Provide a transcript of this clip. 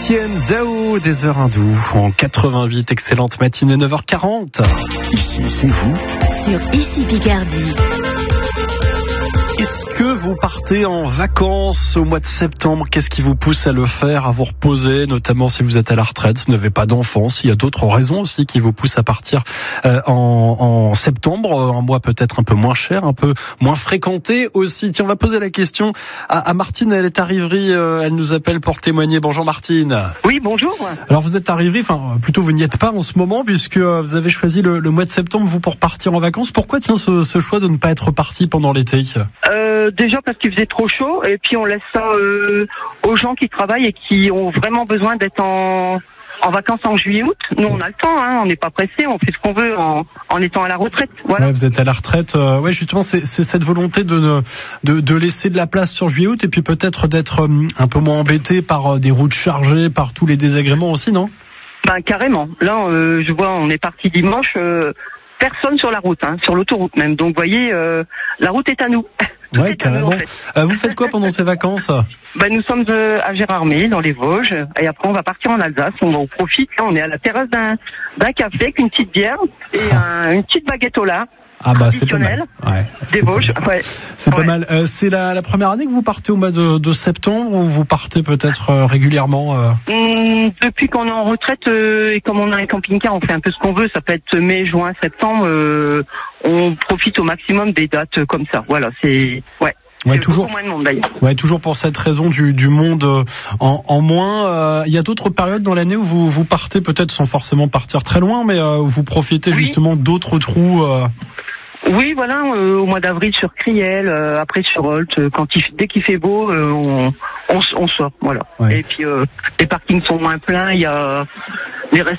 Étienne Dao des Heures Hindous en 88. Excellente matinée, 9h40. Ici, c'est vous. Sur Ici Picardie. Est-ce que vous partez en vacances au mois de septembre? Qu'est-ce qui vous pousse à le faire, à vous reposer, notamment si vous êtes à la retraite, si vous n'avez pas d'enfants, s'il y a d'autres raisons aussi qui vous poussent à partir en septembre, un mois peut-être un peu moins cher, un peu moins fréquenté aussi. Tiens, on va poser la question à Martine, elle est à Rivry, elle nous appelle pour témoigner. Bonjour Martine. Oui, bonjour. Alors vous êtes à Rivry, enfin plutôt vous n'y êtes pas en ce moment puisque vous avez choisi le mois de septembre vous pour partir en vacances. Pourquoi ce choix de ne pas être parti pendant l'été? Déjà parce qu'il faisait trop chaud et puis on laisse ça aux gens qui travaillent et qui ont vraiment besoin d'être en vacances en juillet-août. Nous on a le temps, on n'est pas pressé, on fait ce qu'on veut en étant à la retraite. Voilà. Ouais, vous êtes à la retraite. Ouais, justement c'est cette volonté de laisser de la place sur juillet-août et puis peut-être d'être un peu moins embêté par des routes chargées, par tous les désagréments aussi, non? Ben carrément. Là je vois, on est parti dimanche. Personne sur la route, sur l'autoroute même. Donc vous voyez, la route est à nous. Ouais, carrément. En fait. Vous faites quoi pendant ces vacances? Nous sommes à Gérardmer, dans les Vosges, et après on va partir en Alsace. On profite. Là, on est à la terrasse d'un café avec une petite bière et une petite baguette au lard. Ah bah c'est pas mal. Ouais, des Vosges. Ouais. C'est pas mal. C'est la première année que vous partez au mois de septembre ou vous partez peut-être régulièrement Depuis qu'on est en retraite et comme on a un camping-car, on fait un peu ce qu'on veut. Ça peut être mai, juin, septembre. On profite au maximum des dates comme ça. Voilà, c'est ouais, toujours moins de monde d'ailleurs. Ouais, toujours pour cette raison du monde en moins. Il y a d'autres périodes dans l'année où vous partez peut-être sans forcément partir très loin, mais vous profitez justement d'autres trous. Oui, voilà, au mois d'avril sur Criel, après sur Holt, dès qu'il fait beau, on sort, voilà. Ouais. Et puis les parkings sont moins pleins, il y a